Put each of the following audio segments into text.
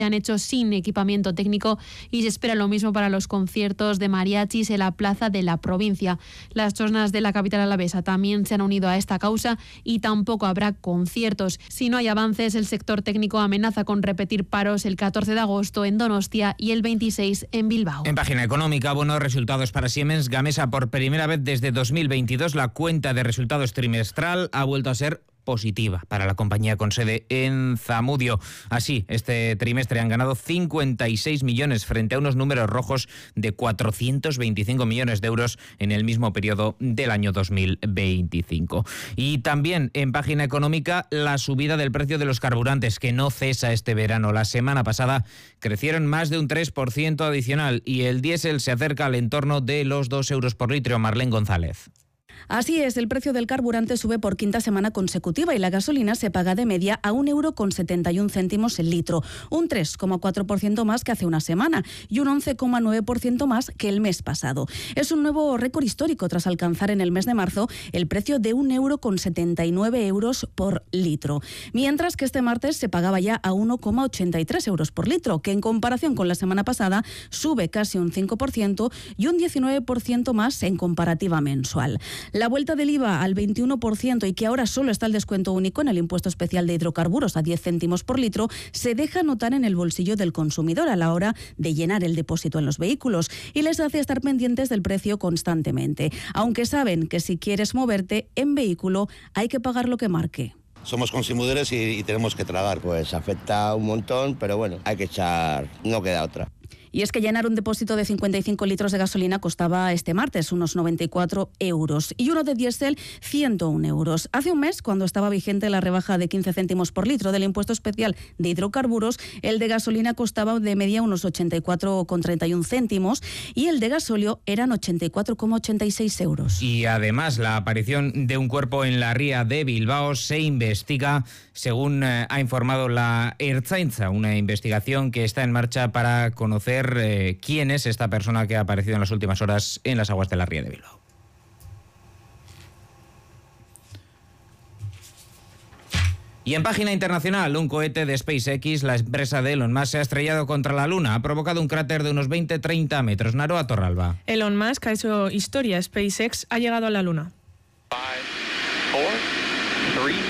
han hecho sin equipamiento técnico y se espera lo mismo para los conciertos de mariachis en la plaza de la provincia. Las zonas de la capital alavesa también se han unido a esta causa y tampoco habrá conciertos. Si no hay avances, el sector técnico amenaza con repetir paros el 14 de agosto en Donostia y el 26 en Bilbao. En página económica, buenos resultados para Siemens Gamesa. Por primera vez desde 2022, la cuenta de resultados trimestral ha vuelto a ser positiva para la compañía con sede en Zamudio. Así, este trimestre han ganado 56 millones frente a unos números rojos de 425 millones de euros en el mismo periodo del año 2025. Y también en página económica, la subida del precio de los carburantes, que no cesa este verano. La semana pasada crecieron más de un 3% adicional y el diésel se acerca al entorno de los 2 euros por litro. Marlene González. Así es, el precio del carburante sube por quinta semana consecutiva y la gasolina se paga de media a 1,71 € el litro, un 3,4% más que hace una semana y un 11,9% más que el mes pasado. Es un nuevo récord histórico tras alcanzar en el mes de marzo el precio de 1,79 € por litro, mientras que este martes se pagaba ya a 1,83 € por litro, que en comparación con la semana pasada sube casi un 5% y un 19% más en comparativa mensual. La vuelta del IVA al 21% y que ahora solo está el descuento único en el impuesto especial de hidrocarburos a 10 céntimos por litro se deja notar en el bolsillo del consumidor a la hora de llenar el depósito en los vehículos y les hace estar pendientes del precio constantemente, aunque saben que si quieres moverte en vehículo hay que pagar lo que marque. Somos consumidores y tenemos que tragar. Pues afecta un montón, pero bueno, hay que echar, no queda otra. Y es que llenar un depósito de 55 litros de gasolina costaba este martes unos 94 € y uno de diésel 101 €. Hace un mes, cuando estaba vigente la rebaja de 15 céntimos por litro del impuesto especial de hidrocarburos, el de gasolina costaba de media unos 84,31 céntimos y el de gasóleo eran 84,86 €. Y además, la aparición de un cuerpo en la ría de Bilbao se investiga, según ha informado la Ertzaintza, una investigación que está en marcha para conocer quién es esta persona que ha aparecido en las últimas horas en las aguas de la ría de Bilbao. Y en página internacional, un cohete de SpaceX, la empresa de Elon Musk, se ha estrellado contra la Luna. Ha provocado un cráter de unos 20-30 metros. Naroa Torralba. Elon Musk ha hecho historia. SpaceX ha llegado a la Luna. 5, 4, 3,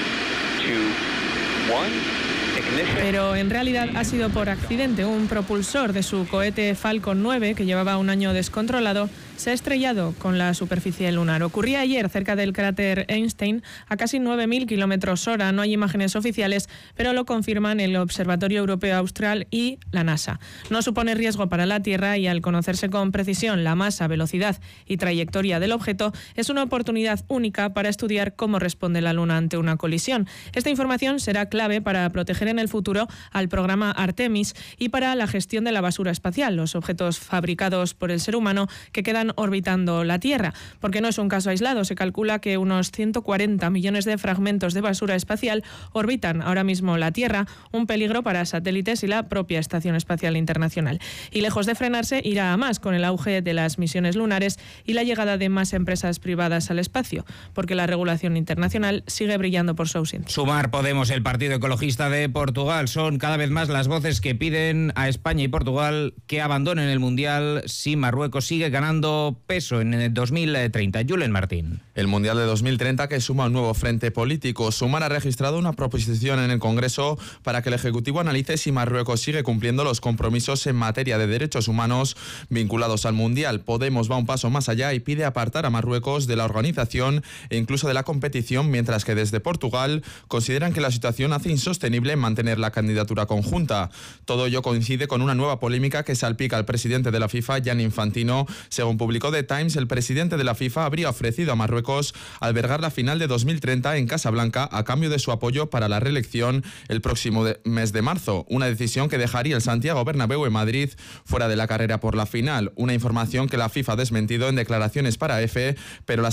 2, 1... Pero en realidad ha sido por accidente. Un propulsor de su cohete Falcon 9, que llevaba un año descontrolado, se ha estrellado con la superficie lunar. Ocurría ayer cerca del cráter Einstein, a casi 9.000 km/h. No hay imágenes oficiales, pero lo confirman el Observatorio Europeo Austral y la NASA. No supone riesgo para la Tierra y al conocerse con precisión la masa, velocidad y trayectoria del objeto, es una oportunidad única para estudiar cómo responde la Luna ante una colisión. Esta información será clave para proteger en el futuro al programa Artemis y para la gestión de la basura espacial, los objetos fabricados por el ser humano que quedan orbitando la Tierra. Porque no es un caso aislado, se calcula que unos 140 millones de fragmentos de basura espacial orbitan ahora mismo la Tierra, un peligro para satélites y la propia Estación Espacial Internacional. Y lejos de frenarse, irá a más con el auge de las misiones lunares y la llegada de más empresas privadas al espacio, porque la regulación internacional sigue brillando por su ausencia. Sumar Podemos, el Partido Ecologista de Portugal, son cada vez más las voces que piden a España y Portugal que abandonen el Mundial si Marruecos sigue ganando peso en el 2030. Julen Martín. El Mundial de 2030, que suma un nuevo frente político. Sumar ha registrado una proposición en el Congreso para que el Ejecutivo analice si Marruecos sigue cumpliendo los compromisos en materia de derechos humanos vinculados al Mundial. Podemos va un paso más allá y pide apartar a Marruecos de la organización e incluso de la competición, mientras que desde Portugal consideran que la situación hace insostenible mantener la candidatura conjunta. Todo ello coincide con una nueva polémica que salpica al presidente de la FIFA, Gianni Infantino. Según publicó The Times, el presidente de la FIFA habría ofrecido a Marruecos albergar la final de 2030 en Casablanca a cambio de su apoyo para la reelección el próximo mes de marzo, una decisión que dejaría el Santiago Bernabéu en Madrid fuera de la carrera por la final, una información que la FIFA ha desmentido en declaraciones para EFE, pero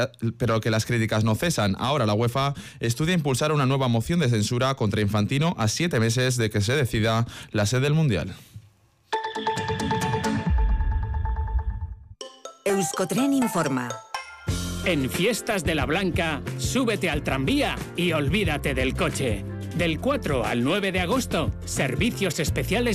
que las críticas no cesan. Ahora la UEFA estudia impulsar una nueva moción de censura contra Infantino a 7 meses de que se decida la sede del Mundial. Euskotren informa. En Fiestas de la Blanca, súbete al tranvía y olvídate del coche. Del 4 al 9 de agosto, servicios especiales